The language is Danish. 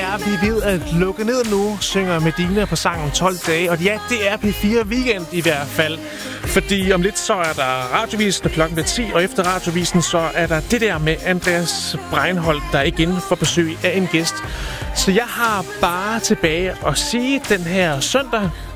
er vi ved at lukke ned nu, synger Medina på sangen 12 dage. Og ja, det er P4 Weekend i hvert fald. Fordi om lidt så er der radiovisen, og klokken bliver 10. Og efter radiovisen så er der det der med Andreas Breinholt, der igen får besøg af en gæst. Så jeg har bare tilbage at sige den her søndag